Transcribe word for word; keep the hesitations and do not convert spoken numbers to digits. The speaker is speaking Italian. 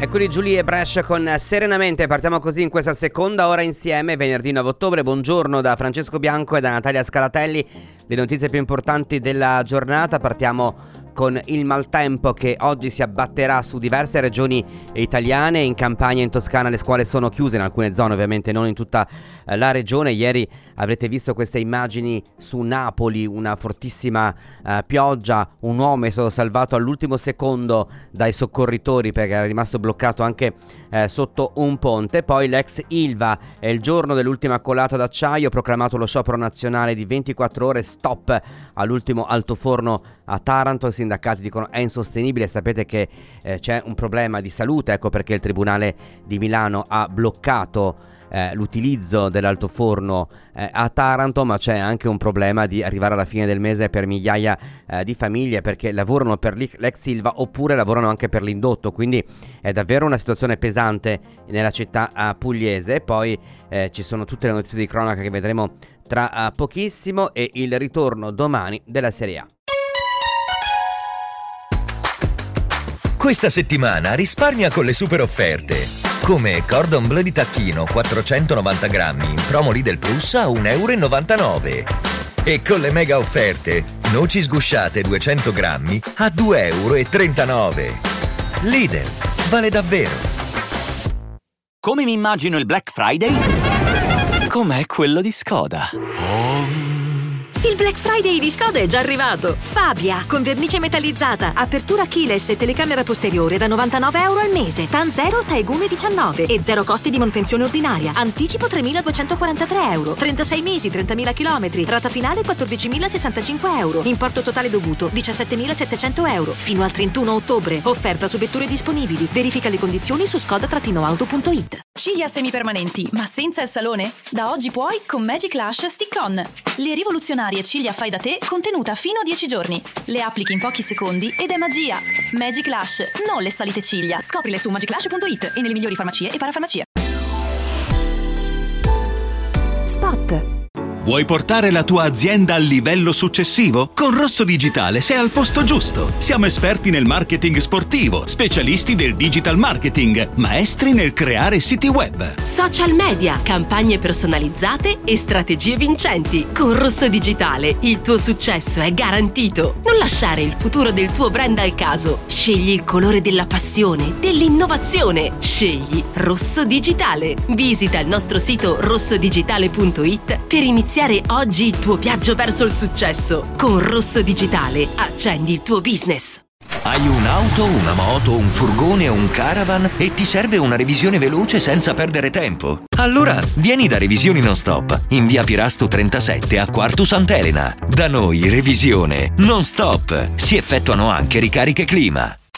Eccoli Giulia e Brescia con Serenamente. Partiamo così in questa seconda ora insieme, venerdì nove ottobre. Buongiorno da Francesco Bianco e da Natalia Scalatelli. Le notizie più importanti della giornata. Partiamo con il maltempo che oggi si abbatterà su diverse regioni italiane. In Campania e in Toscana le scuole sono chiuse, in alcune zone ovviamente, non in tutta la regione. Ieri avrete visto queste immagini su Napoli, una fortissima uh, pioggia, un uomo è stato salvato all'ultimo secondo dai soccorritori perché era rimasto bloccato anche uh, sotto un ponte. Poi l'ex Ilva, è il giorno dell'ultima colata d'acciaio, proclamato lo sciopero nazionale di ventiquattro ore, stop all'ultimo altoforno a Taranto. I sindacati dicono è insostenibile. Sapete che eh, c'è un problema di salute, ecco perché il Tribunale di Milano ha bloccato Eh, l'utilizzo dell'altoforno eh, a Taranto, ma c'è anche un problema di arrivare alla fine del mese per migliaia eh, di famiglie perché lavorano per l'ex Ilva oppure lavorano anche per l'indotto, quindi è davvero una situazione pesante nella città eh, pugliese. E poi eh, ci sono tutte le notizie di cronaca che vedremo tra eh, pochissimo e il ritorno domani della Serie A. Questa settimana risparmia con le super offerte. Come Cordon Bleu di tacchino quattrocentonovanta grammi in promo Lidl Plus a un euro e novantanove. E con le mega offerte, noci sgusciate duecento grammi a due euro e trentanove. Lidl, vale davvero. Come mi immagino il Black Friday? Com'è quello di Skoda. Oh. Il Black Friday di Skoda è già arrivato. Fabia, con vernice metallizzata, apertura keyless e telecamera posteriore da novantanove euro al mese. TAN zero, Taigume diciannove e zero costi di manutenzione ordinaria. Anticipo tremiladuecentoquarantatré euro. trentasei mesi, trentamila chilometri. Rata finale quattordicimilasessantacinque euro. Importo totale dovuto diciassettemilasettecento euro. Fino al trentuno ottobre. Offerta su vetture disponibili. Verifica le condizioni su skoda auto punto it. Ciglia semipermanenti, ma senza il salone? Da oggi puoi con Magic Lash Stick-On. Le rivoluzionarie ciglia fai da te contenuta fino a dieci giorni. Le applichi in pochi secondi ed è magia. Magic Lash, non le solite ciglia. Scoprile su magic lash punto it e nelle migliori farmacie e parafarmacie. Spot. Vuoi portare la tua azienda al livello successivo? Con Rosso Digitale sei al posto giusto. Siamo esperti nel marketing sportivo, specialisti del digital marketing, maestri nel creare siti web, social media, campagne personalizzate e strategie vincenti. Con Rosso Digitale il tuo successo è garantito. Non lasciare il futuro del tuo brand al caso. Scegli il colore della passione, dell'innovazione. Scegli Rosso Digitale. Visita il nostro sito rosso digitale punto it per iniziare oggi il tuo viaggio verso il successo. Con Rosso Digitale accendi il tuo business. Hai un'auto, una moto, un furgone o un caravan e ti serve una revisione veloce senza perdere tempo? Allora vieni da Revisioni Non Stop in via Pirasto trentasette a Quartu Sant'Elena. Da noi revisione non stop. Si effettuano anche ricariche clima.